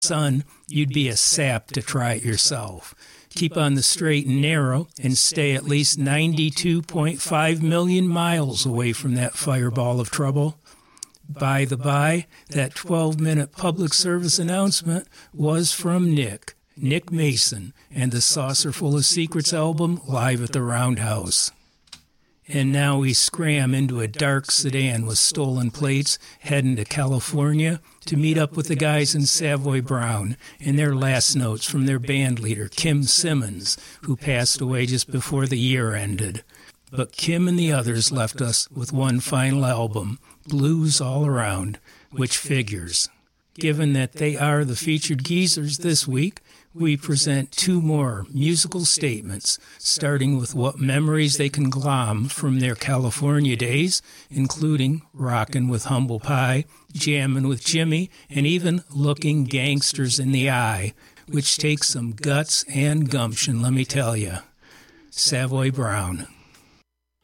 Son, you'd be a sap to try it yourself. Keep on the straight and narrow and stay at least 92.5 million miles away from that fireball of trouble. By the by, that 12-minute public service announcement was from Nick Mason, and the Saucerful of Secrets album live at the Roundhouse. And now we scram into a dark sedan with stolen plates, heading to California to meet up with the guys in Savoy Brown and their last notes from their band leader, Kim Simmons, who passed away just before the year ended. But Kim and the others left us with one final album, Blues All Around, which figures. Given that they are the featured geezers this week, we present two more musical statements, starting with what memories they can glom from their California days, including rockin' with Humble Pie, jammin' with Jimmy, and even looking gangsters in the eye, which takes some guts and gumption, let me tell you. Savoy Brown.